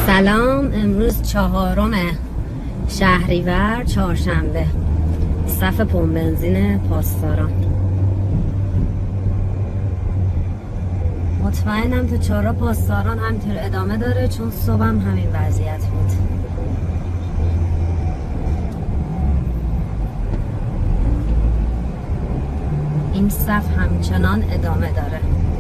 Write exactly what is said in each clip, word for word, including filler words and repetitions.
سلام، امروز چهارم شهریور چهارشنبه، صف پمپ بنزین پاسداران. مطمئنم تو چهارراه پاسداران همینطور ادامه داره، چون صبحم همین وضعیت بود. این صف همچنان ادامه داره.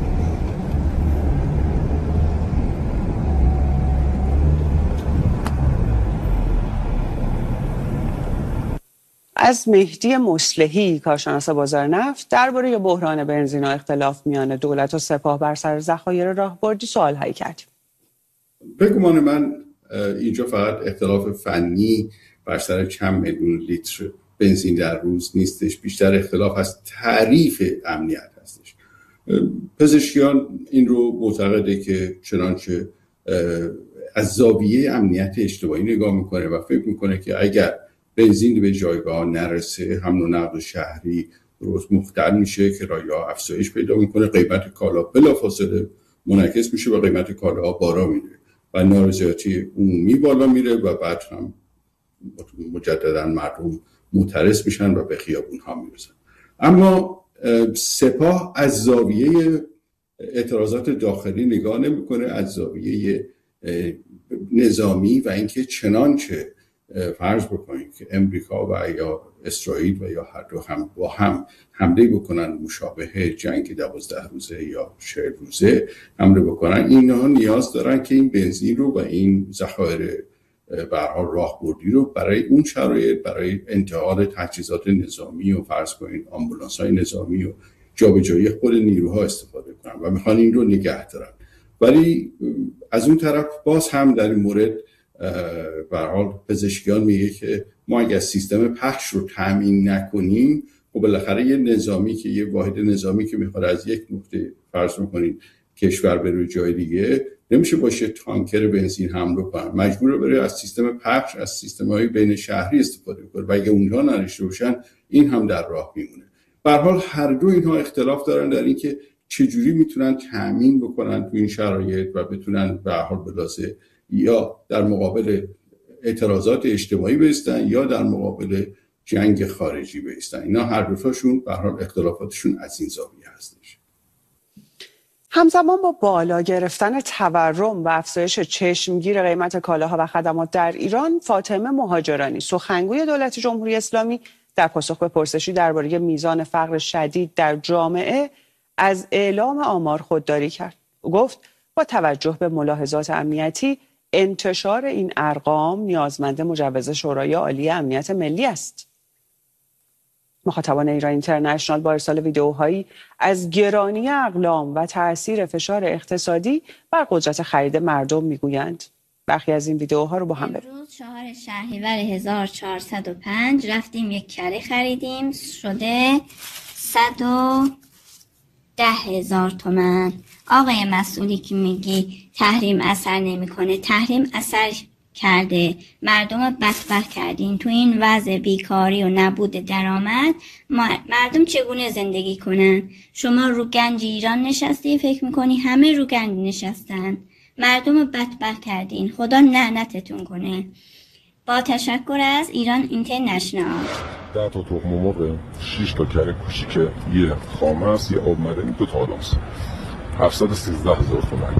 از مهدی مصلحی، کارشناس بازار نفت، درباره بحران بنزین و اختلاف میان دولت و سپاه بر سر ذخایر راهبردی سوال‌هایی کردیم. به گمان من اینجا فقط اختلاف فنی بر سر چند میلیون لیتر بنزین در روز نیستش، بیشتر اختلاف از تعریف امنیت هستش. پزشکیان این رو معتقده که چنانچه از زاویه امنیت اجتماعی نگاه میکنه و فکر میکنه که اگر بنزین به جایگاه نرسه، حمل و نقل شهری روز مختل میشه، کرایه‌ها افزایش پیدا میکنه، قیمت کالا بلافاصله منعکس میشه و قیمت کالاها بالا میره و نارضایتی عمومی بالا میره و بعد هم مجددا مردم معترض میشن و به خیابون ها میرسن. اما سپاه از زاویه اعتراضات داخلی نگاه نمیکنه، از زاویه نظامی و اینکه چنانچه فرض بکنید که امریکا و یا اسرائیل و یا هر دو هم با هم حمله بکنن مشابه جنگ دوازده روزه یا چهل روزه حمله بکنن، اینها نیاز دارن که این بنزین رو و این ذخایر به هر حال راهبردی رو برای اون شرایط، برای انتقال تجهیزات نظامی و فرض کنید آمبولانس‌های نظامی و جابجایی خود نیروها استفاده کنن و میخوان این رو نگه دارن. ولی از اون طرف باز هم در این مورد به هر حال پزشکیان میگه که ما اگر سیستم پخش رو تامین نکنیم، خب بالاخره یه نظامی که یه واحد نظامی که میخواد از یک نقطه فرض میکنید کشور بره جای دیگه، نمیشه باشه تانکر بنزین حمل کنه، مجبوره بره از سیستم پخش، از سیستم‌های بین شهری استفاده کنه و اگه اونها نداشته باشن این هم در راه میمونه. به هر حال هر دو اینها اختلاف دارن در اینکه چجوری میتونن تامین بکنن تو این شرایط و بتونن به هر حال بلاسه یا در مقابل اعتراضات اجتماعی بایستن یا در مقابل جنگ خارجی بایستن. اینا هر دوتاشون به هر حال اختلافاتشون از این زاویه هستش. همزمان با بالا گرفتن تورم و افزایش چشمگیر قیمت کالاها و خدمات در ایران، فاطمه مهاجرانی، سخنگوی دولت جمهوری اسلامی، در پاسخ به پرسشی درباره میزان فقر شدید در جامعه از اعلام آمار خودداری کرد. گفت با توجه به ملاحظات امنیتی، انتشار این ارقام نیازمند مجوز شورای عالی امنیت ملی است. مخاطبان ایران اینترنشنال با ارسال ویدئوهایی از گرانی اقلام و تأثیر فشار اقتصادی بر قدرت خرید مردم میگویند. برخی از این ویدئوها رو با هم ببینید. امروز چهار شهریور هزار و چهارصد و پنج رفتیم یک کره خریدیم، شده صد و ده هزار تومن. آقای مسئولی که میگی تحریم اثر نمیکنه، تحریم اثر کرده، مردم بدبخت کردین. تو این وضع بیکاری و نبود درآمد مردم چگونه زندگی کنن؟ شما رو گنج ایران نشستی، فکر میکنی همه رو گنج نشستن، مردم بدبخت کردین. خدا لعنتتون کنه. با تشکر از ایران اینترنشنال. ده تا تخم مرغ، شش تا کره کوچیک، یه خامه است، یه آب معدنی، دو تا آدامس، هفتصد و سیزده هزار تومان.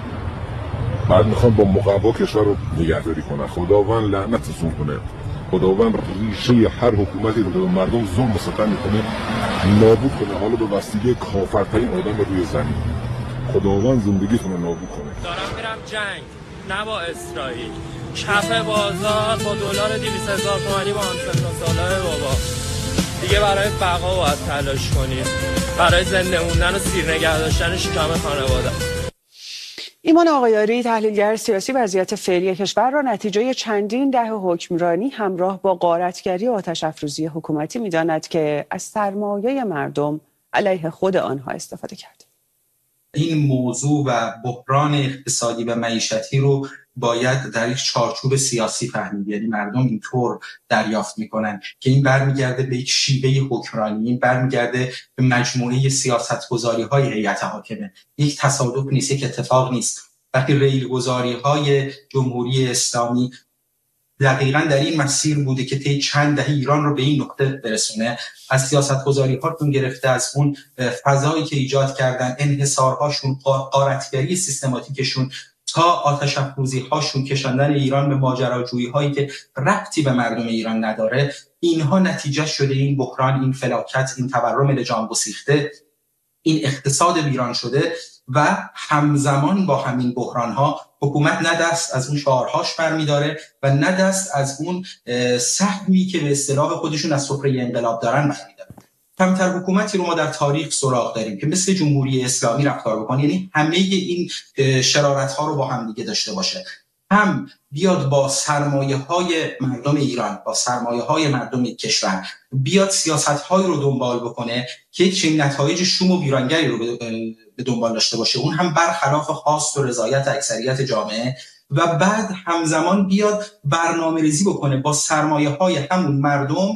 بعد میخوان با مقوا کشور رو نگهداری کنن. خداوند لعنتتون کنه. خداوند ریشه هر حکومتی رو به مردم ظلم و ستم میکنه نابود کنه، حالا به وسیله کافرترین آدم روی زمین. خداوند زندگیتون رو نابود کنه. دارم میرم جنگ، نه با اسرائیل. کف بازار با دلار دویست هزار تومانی با همسن و سالای بابا. دیگه برای بقا باید تلاش کنیم، برای زنده موندن و سیر نگه داشتن شکم خانواده. ایمان آقایاری، تحلیلگر سیاسی، وضعیت فعلی کشور را نتیجه چندین دهه حکمرانی همراه با غارتگری و آتش افروزی حکومتی می‌داند که از سرمایه مردم علیه خود آنها استفاده کرد. این موضوع و بحران اقتصادی و معیشتی رو باید در یک چارچوب سیاسی فهمید. یعنی مردم اینطور دریافت میکنن که این برمیگرده به یک شیوه حکمرانی، این برمیگرده به مجموعه سیاستگذاری های هیئت حاکمه. یک تصادف نیست، یک اتفاق نیست. وقتی ریلگذاری های جمهوری اسلامی دقیقاً در این مسیر بوده که طی چند دهه ایران رو به این نقطه برسونه، از سیاست‌گذاری هاتون گرفته، از اون فضایی که ایجاد کردن، انحصارهاشون، غارتگری سیستماتیکشون، تا آتش افروزی هاشون، کشاندن ایران به ماجراجویی هایی که ربطی به مردم ایران نداره، اینها نتیجه شده این بحران، این فلاکت، این تورم لجام گسیخته، این اقتصاد ویران شده. و همزمان با همین بحران ها حکومت نه دست از اون شعارهاش برمیداره و نه دست از اون سهمی که به اصطلاح خودشون از سفره انقلاب دارن برمیداره. کمتر حکومتی رو ما در تاریخ سراغ داریم که مثل جمهوری اسلامی رفتار بکنه، یعنی همه این شرارت ها رو با هم دیگه داشته باشه، هم بیاد با سرمایه های مردم ایران، با سرمایه های مردم کشور بیاد سیاست های رو دنبال بکنه که یک چنین نتایج شوم و ویرانگری رو به دنبال داشته باشه، اون هم برخلاف خواست و رضایت اکثریت جامعه، و بعد همزمان بیاد برنامه ریزی بکنه با سرمایه های همون مردم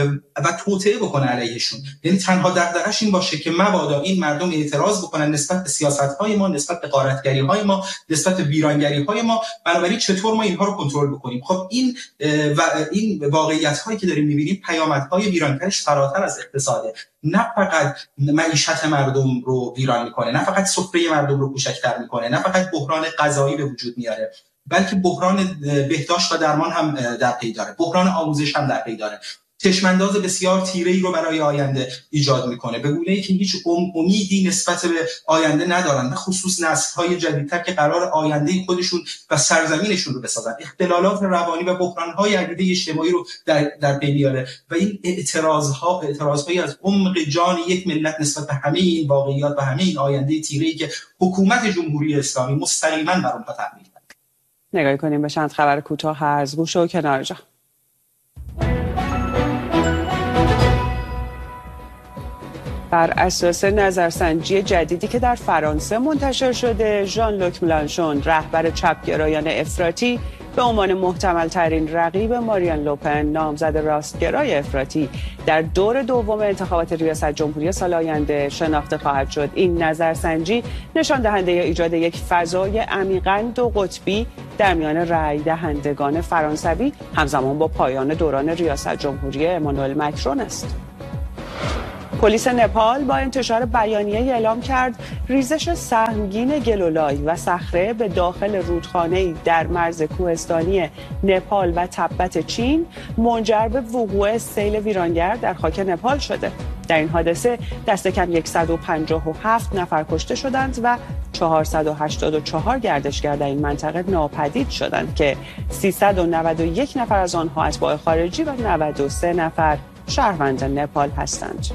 و توطئه بکنه علیهشون. یعنی تنها دغدغه‌اش این باشه که مبادا این مردم اعتراض بکنن نسبت به سیاست های ما، نسبت به غارتگری های ما، نسبت به ویرانگری های ما، بنابراین چطور ما اینها رو کنترل بکنیم. خب این و این واقعیت هایی که داریم می‌بینیم پیامدهای ویرانگریش فراتر از اقتصاده، نه فقط معیشت مردم رو ویران میکنه، نه فقط سفره مردم رو کوچکتر میکنه، نه فقط بحران غذایی به وجود میاره، بلکه بحران بهداشت و درمان هم در پی داره، بحران آموزش هم در پی داره، چشمانداز بسیار تیره‌ای رو برای آینده ایجاد میکنه، به گونه‌ای که هیچ امیدی نسبت به آینده ندارن، به خصوص نسل‌های جدیدتر که قرار آینده خودشون و سرزمینشون رو بسازن. اختلالات روانی و بحران‌های عقیده اجتماعی رو در در پی میاره و این اعتراض‌ها اعتراض‌هایی از عمق جان یک ملت نسبت به همه این واقعیات و همه این آینده تیره‌ای که حکومت جمهوری اسلامی مستقیما بر اونها تحمیل کرده. نگاه کنیم به چند خبر کوتاه از گوش و کنار جا. بر اساس نظرسنجی جدیدی که در فرانسه منتشر شده، ژان لوک ملانشون، رهبر چپگرایان افراطی، به عنوان محتمل ترین رقیب مارین لوپن، نامزد راستگرای افراطی، در دور دوم انتخابات ریاست جمهوری سال آینده شناخته خواهد شد. این نظرسنجی نشان دهنده ایجاد یک فضای عمیقاً دو قطبی در میان رأی دهندگان فرانسوی همزمان با پایان دوران ریاست جمهوری امانوئل مکرون است. پلیس نپال با انتشار بیانیه اعلام کرد ریزش سهمگین گلولای و صخره به داخل رودخانه‌ای در مرز کوهستانی نپال و تبت چین منجر به وقوع سیل ویرانگر در خاک نپال شده. در این حادثه دست کم صد و پنجاه و هفت نفر کشته شدند و چهارصد و هشتاد و چهار گردشگر در این منطقه ناپدید شدند که سیصد و نود و یک نفر از آنها اتباع خارجی و نود و سه نفر شهروند نپال هستند.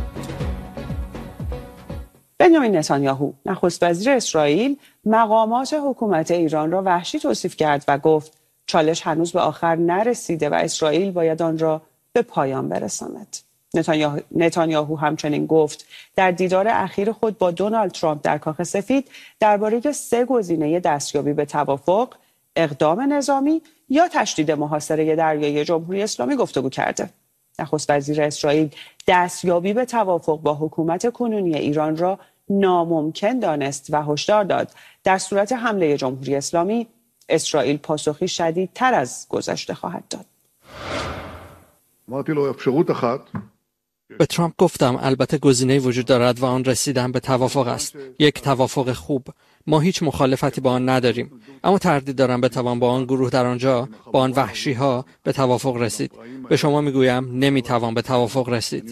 بنیامین نتانیاهو، نخست وزیر اسرائیل، مقامات حکومت ایران را وحشی توصیف کرد و گفت چالش هنوز به آخر نرسیده و اسرائیل باید آن را به پایان برساند. نتانیاهو, نتانیاهو همچنین گفت در دیدار اخیر خود با دونالد ترامپ در کاخ سفید درباره سه گزینه دستیابی به توافق، اقدام نظامی یا تشدید محاصره دریایی جمهوری اسلامی گفتگو کرده. نخست وزیر اسرائیل دستیابی به توافق با حکومت کنونی ایران را ناممکن دانست و هشدار داد در صورت حمله جمهوری اسلامی اسرائیل پاسخی شدیدتر از گذشته خواهد داد. به ترامپ گفتم البته گزینه‌ای وجود دارد و آن رسیدن به توافق است، یک توافق خوب. ما هیچ مخالفتی با آن نداریم، اما تردید دارم بتوان با آن گروه در آنجا، با آن وحشی ها به توافق رسید. به شما میگویم نمیتوان به توافق رسید.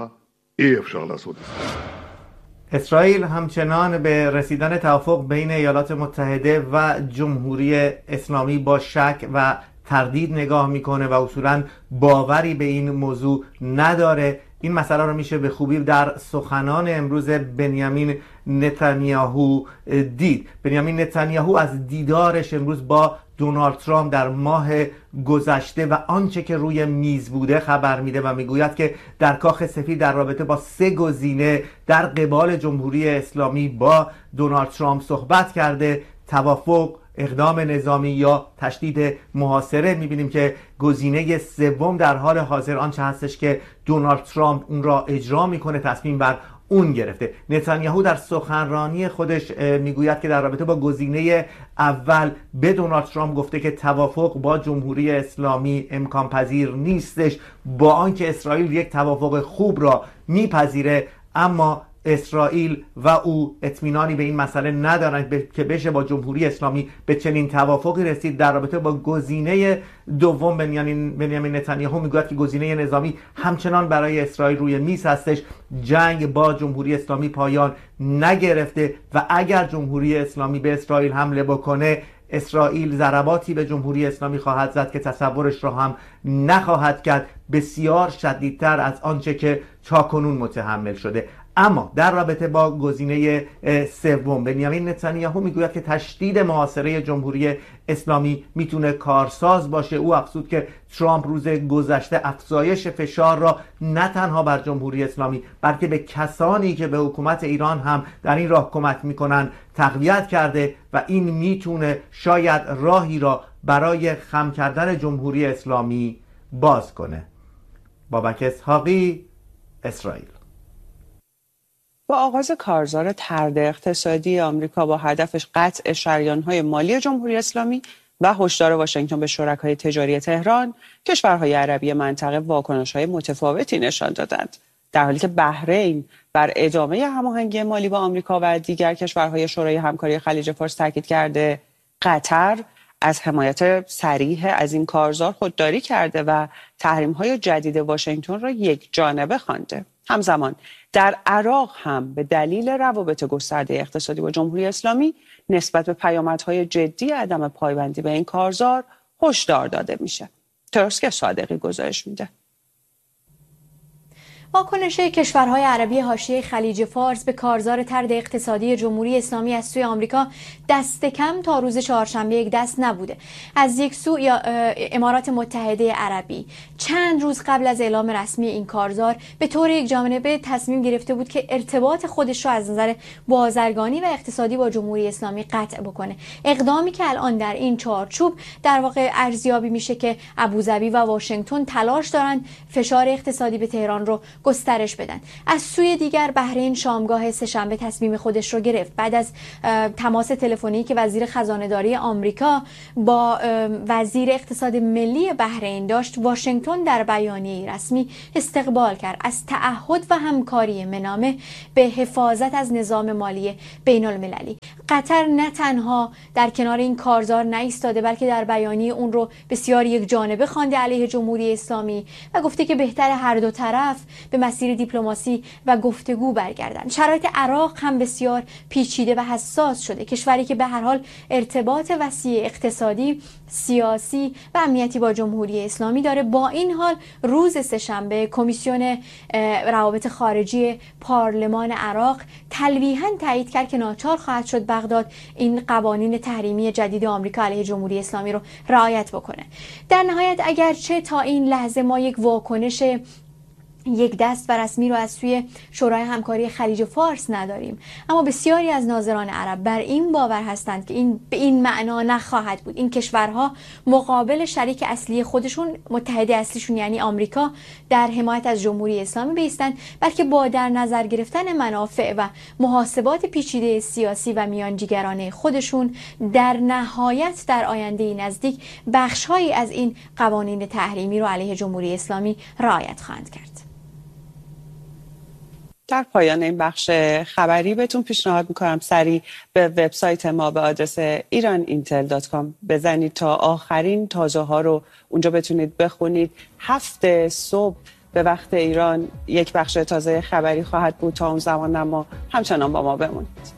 اسرائیل همچنان به رسیدن توافق بین ایالات متحده و جمهوری اسلامی با شک و تردید نگاه میکنه و اصولاً باوری به این موضوع نداره. این مسئله رو میشه به خوبی در سخنان امروز بنیامین نتانیاهو دید. بنیامین نتانیاهو از دیدارش امروز با دونالد ترامپ در ماه گذشته و آنچه که روی میز بوده خبر میده و میگوید که در کاخ سفید در رابطه با سه گزینه در قبال جمهوری اسلامی با دونالد ترامپ صحبت کرده: توافق، اقدام نظامی یا تشدید محاصره. میبینیم که گزینه سوم در حال حاضر آنچه هستش که دونالد ترامپ اون را اجرا میکنه، تصمیم بر اون گرفته. نتانیاهو در سخنرانی خودش میگوید که در رابطه با گزینه اول به دونالد ترامپ گفته که توافق با جمهوری اسلامی امکان پذیر نیستش، با آنکه اسرائیل یک توافق خوب را میپذیره، اما اسرائیل و او اطمینانی به این مسئله ندارند که بشه با جمهوری اسلامی به چنین توافقی رسید. در رابطه با گزینه دوم بنیامین نتانیاهو میگوید که گزینه نظامی همچنان برای اسرائیل روی میز هستش. جنگ با جمهوری اسلامی پایان نگرفته و اگر جمهوری اسلامی به اسرائیل حمله بکنه، اسرائیل ضرباتی به جمهوری اسلامی خواهد زد که تصورش را هم نخواهد کرد، بسیار شدیدتر از آنچه که تاکنون متحمل شده. اما در رابطه با گزینه سوم بنیامین نتانیاهو میگوید که تشدید محاصره جمهوری اسلامی میتونه کارساز باشه. او افزود که ترامپ روز گذشته افزایش فشار را نه تنها بر جمهوری اسلامی بلکه به کسانی که به حکومت ایران هم در این راه کمک میکنن تقویت کرده و این میتونه شاید راهی را برای خم کردن جمهوری اسلامی باز کنه. بابک اسحاقی، اسرائیل. با آغاز کارزار طرد اقتصادی آمریکا با هدفش قطع شریان‌های مالی جمهوری اسلامی و هشدار واشنگتن به شرکای تجاری تهران، کشورهای عربی منطقه واکنش‌های متفاوتی نشان دادند. در حالی که بحرین بر ادامه هماهنگی مالی با آمریکا و دیگر کشورهای شورای همکاری خلیج فارس تاکید کرده، قطر از حمایت صریح از این کارزار خودداری کرده و تحریم‌های جدید واشنگتن را یک جانبه خوانده. همزمان در عراق هم به دلیل روابط گسترده اقتصادی با جمهوری اسلامی نسبت به پیامدهای جدی عدم پایبندی به این کارزار هشدار داده میشه. ترسک صادقی گزارش میده. واکنش کشورهای عربی حاشیه خلیج فارس به کارزار طرد اقتصادی جمهوری اسلامی از سوی آمریکا دست کم تا روز چهارشنبه یک دست نبوده. از یک سو یا امارات متحده عربی چند روز قبل از اعلام رسمی این کارزار به طور یک جانبه تصمیم گرفته بود که ارتباط خودش را از نظر بازرگانی و اقتصادی با جمهوری اسلامی قطع بکنه. اقدامی که الان در این چارچوب در واقع ارزیابی میشه که ابوظبی و واشنگتن تلاش دارن فشار اقتصادی به تهران رو گسترش بدن. از سوی دیگر بحرین شامگاه سه‌شنبه تصمیم خودش رو گرفت. بعد از تماس تلفنی که وزیر خزانه‌داری آمریکا با وزیر اقتصاد ملی بحرین داشت، واشنگتن در بیانیه رسمی استقبال کرد از تعهد و همکاری منامه به حفاظت از نظام مالی بین المللی. قطر نه تنها در کنار این کارزار نایستاده بلکه در بیانیه اون رو بسیار یک جانبه خوانده علیه جمهوری اسلامی و گفته که بهتر هر دو طرف به مسیر دیپلماسی و گفتگو برگردند. شرایط عراق هم بسیار پیچیده و حساس شده. کشوری که به هر حال ارتباط وسیع اقتصادی، سیاسی و امنیتی با جمهوری اسلامی داره. با این حال روز سه‌شنبه کمیسیون روابط خارجی پارلمان عراق تلویحاً تایید کرد که ناچار خواهد شد بغداد این قوانین تحریمی جدید آمریکا علیه جمهوری اسلامی رو رعایت بکنه. در نهایت اگرچه تا این لحظه ما یک واکنش یک دست و رسمی رو از سوی شورای همکاری خلیج فارس نداریم، اما بسیاری از ناظران عرب بر این باور هستند که این به این معنا نخواهد بود. این کشورها مقابل شریک اصلی خودشون، متحد اصلیشون یعنی آمریکا، در حمایت از جمهوری اسلامی بایستند، بلکه با در نظر گرفتن منافع و محاسبات پیچیده سیاسی و میانجیگرانه خودشون در نهایت در آینده نزدیک بخش‌هایی از این قوانین تحریمی رو علیه جمهوری اسلامی رعایت خواهند کرد. در پایان این بخش خبری بهتون پیشنهاد میکنم سریع به وبسایت ما به آدرس ایران اینتل دات کام بزنید تا آخرین تازه ها رو اونجا بتونید بخونید. هفت صبح به وقت ایران یک بخش تازه خبری خواهد بود. تا اون زمان اما همچنان با ما بمونید.